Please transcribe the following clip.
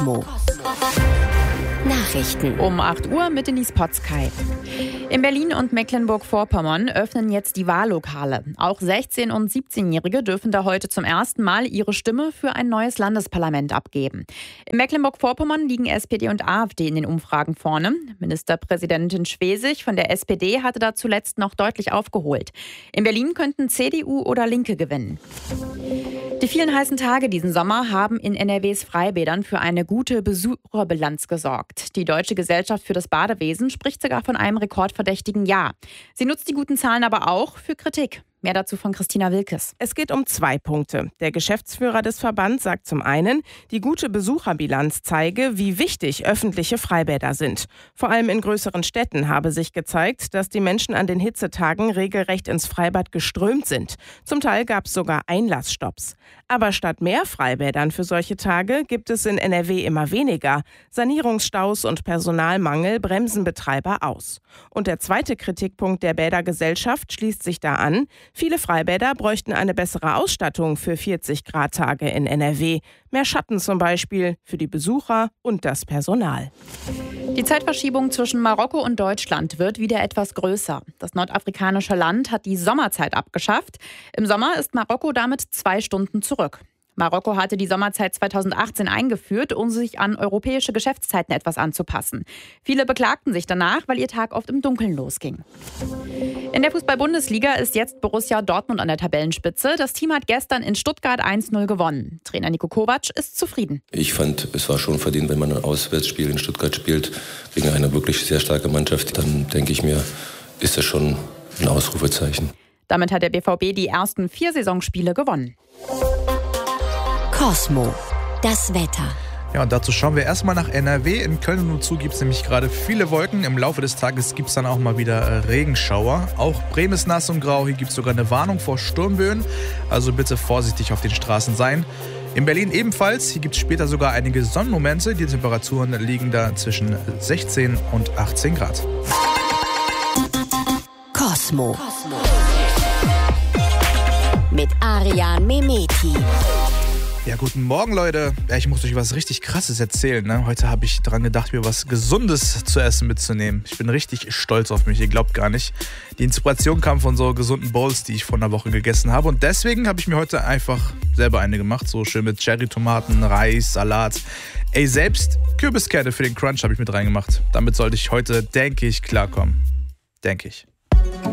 Nachrichten um 8 Uhr mit Denise Potzkei. In Berlin und Mecklenburg-Vorpommern öffnen jetzt die Wahllokale. Auch 16- und 17-Jährige dürfen da heute zum ersten Mal ihre Stimme für ein neues Landesparlament abgeben. In Mecklenburg-Vorpommern liegen SPD und AfD in den Umfragen vorne. Ministerpräsidentin Schwesig von der SPD hatte da zuletzt noch deutlich aufgeholt. In Berlin könnten CDU oder Linke gewinnen. Die vielen heißen Tage diesen Sommer haben in NRWs Freibädern für eine gute Besucherbilanz gesorgt. Die Deutsche Gesellschaft für das Badewesen spricht sogar von einem rekordverdächtigen Jahr. Sie nutzt die guten Zahlen aber auch für Kritik. Mehr dazu von Christina Wilkes. Es geht um 2 Punkte. Der Geschäftsführer des Verbands sagt zum einen, die gute Besucherbilanz zeige, wie wichtig öffentliche Freibäder sind. Vor allem in größeren Städten habe sich gezeigt, dass die Menschen an den Hitzetagen regelrecht ins Freibad geströmt sind. Zum Teil gab es sogar Einlassstopps. Aber statt mehr Freibädern für solche Tage gibt es in NRW immer weniger. Sanierungsstaus und Personalmangel bremsen Betreiber aus. Und der zweite Kritikpunkt der Bädergesellschaft schließt sich da an. Viele Freibäder bräuchten eine bessere Ausstattung für 40-Grad-Tage in NRW. Mehr Schatten zum Beispiel für die Besucher und das Personal. Die Zeitverschiebung zwischen Marokko und Deutschland wird wieder etwas größer. Das nordafrikanische Land hat die Sommerzeit abgeschafft. Im Sommer ist Marokko damit 2 Stunden zurück. Marokko hatte die Sommerzeit 2018 eingeführt, um sich an europäische Geschäftszeiten etwas anzupassen. Viele beklagten sich danach, weil ihr Tag oft im Dunkeln losging. In der Fußball-Bundesliga ist jetzt Borussia Dortmund an der Tabellenspitze. Das Team hat gestern in Stuttgart 1-0 gewonnen. Trainer Niko Kovac ist zufrieden. Ich fand, es war schon verdient, wenn man ein Auswärtsspiel in Stuttgart spielt, gegen eine wirklich sehr starke Mannschaft. Dann denke ich mir, ist das schon ein Ausrufezeichen. Damit hat der BVB die ersten 4 Saisonspiele gewonnen. Cosmo, das Wetter. Ja, und dazu schauen wir erstmal nach NRW. In Köln und umzu gibt es nämlich gerade viele Wolken. Im Laufe des Tages gibt es dann auch mal wieder Regenschauer. Auch Bremen ist nass und grau. Hier gibt es sogar eine Warnung vor Sturmböen. Also bitte vorsichtig auf den Straßen sein. In Berlin ebenfalls. Hier gibt es später sogar einige Sonnenmomente. Die Temperaturen liegen da zwischen 16 und 18 Grad. Cosmo. Mit Arian Mehmeti. Ja, guten Morgen, Leute. Ja, ich muss euch was richtig Krasses erzählen. Ne? Heute habe ich daran gedacht, mir was Gesundes zu essen mitzunehmen. Ich bin richtig stolz auf mich, ihr glaubt gar nicht. Die Inspiration kam von so gesunden Bowls, die ich vor einer Woche gegessen habe. Und deswegen habe ich mir heute einfach selber eine gemacht. So schön mit Cherry-Tomaten, Reis, Salat. Ey, selbst Kürbiskerne für den Crunch habe ich mit reingemacht. Damit sollte ich heute, denke ich, klarkommen. Denke ich.